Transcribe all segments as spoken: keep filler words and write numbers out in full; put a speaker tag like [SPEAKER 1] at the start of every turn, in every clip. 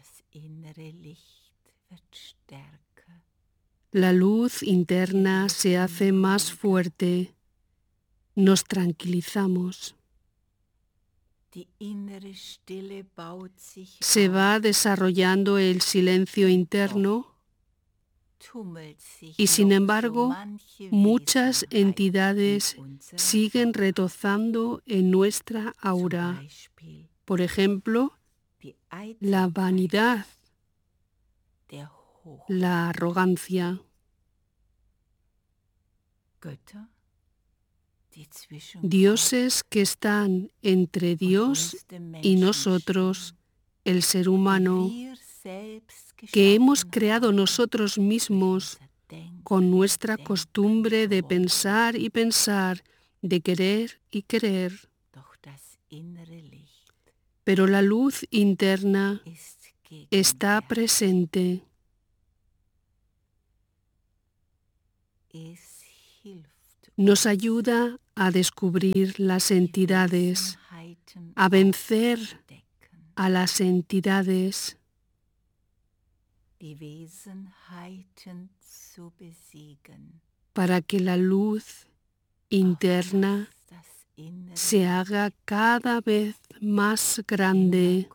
[SPEAKER 1] La luz interna se hace más fuerte. Nos tranquilizamos. Se va desarrollando el silencio interno y, sin embargo, muchas entidades siguen retozando en nuestra aura. Por ejemplo, la vanidad, la arrogancia. Dioses que están entre Dios y nosotros, el ser humano, que hemos creado nosotros mismos con nuestra costumbre de pensar y pensar, de querer y querer. Pero la luz interna está presente. Nos ayuda a descubrir las entidades, a vencer a las entidades. Para que la luz interna se haga cada vez más grande,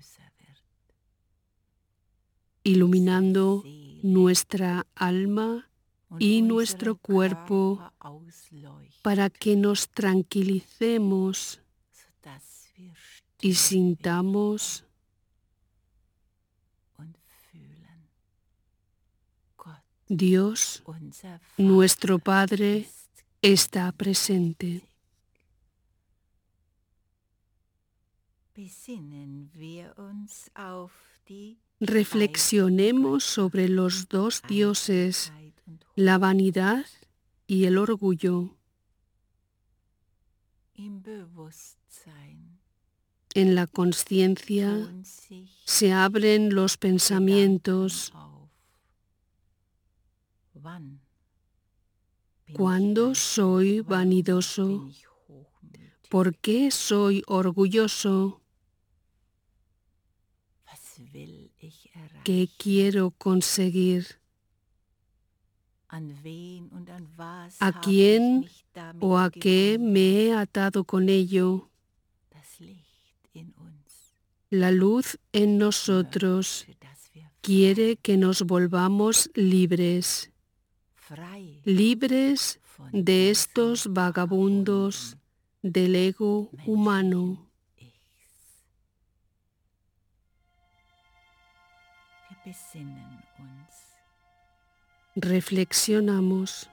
[SPEAKER 1] iluminando nuestra alma y nuestro cuerpo, para que nos tranquilicemos y sintamos Dios, nuestro Padre, está presente. Reflexionemos sobre los dos dioses, la vanidad y el orgullo. En la consciencia se abren los pensamientos. ¿Cuándo soy vanidoso? ¿Por qué soy orgulloso? ¿Qué quiero conseguir? ¿A quién o a qué me he atado con ello? La luz en nosotros quiere que nos volvamos libres, libres de estos vagabundos del ego humano. Reflexionamos.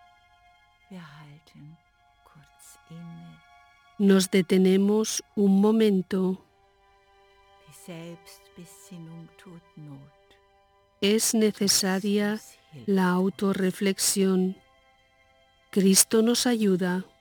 [SPEAKER 1] Nos detenemos un momento. Es necesaria la autorreflexión. Cristo nos ayuda.